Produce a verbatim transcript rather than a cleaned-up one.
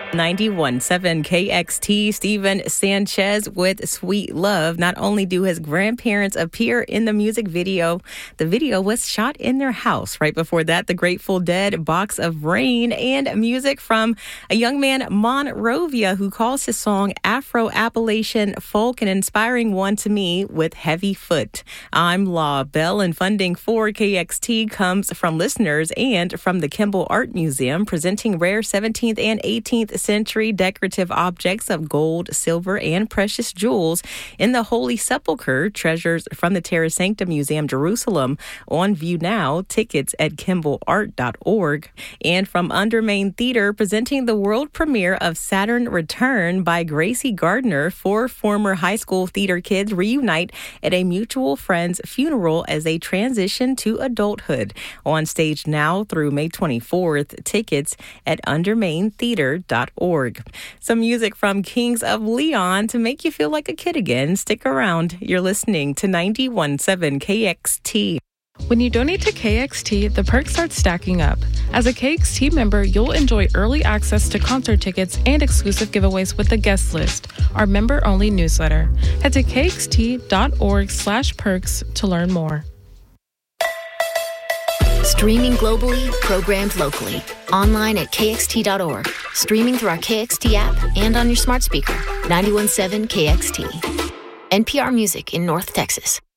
ninety-one point seven K X T, Steven Sanchez with Sweet Love. Not only do his grandparents appear in the music video, the video was shot in their house. Right before that, the Grateful Dead, Box of Rain, and music from a young man, Monrovia, who calls his song Afro-Appalachian folk, an inspiring one to me, with Heavy Foot. I'm Law Bell, and funding for K X T comes from listeners and from the Kimball Art Museum, presenting rare seventeenth and eighteenth century decorative objects of gold, silver, and precious jewels in the Holy Sepulchre, treasures from the Terra Sancta Museum, Jerusalem, on view now. Tickets at kimball art dot org. And from Undermain Theater, presenting the world premiere of Saturn Return by Gracie Gardner. Four former high school theater kids reunite at a mutual friend's funeral as they transition to adulthood. On stage now through May twenty-fourth. Tickets at undermain theater dot org. Some music from Kings of Leon to make you feel like a kid again. Stick around. You're listening to ninety-one point seven K X T. When you donate to K X T, the perks start stacking up. As a K X T member, you'll enjoy early access to concert tickets and exclusive giveaways with the guest list, our member-only newsletter. Head to K X T dot org slash perks to learn more. Streaming globally, programmed locally. Online at K X T dot org. Streaming through our K X T app and on your smart speaker. ninety-one point seven K X T. N P R Music in North Texas.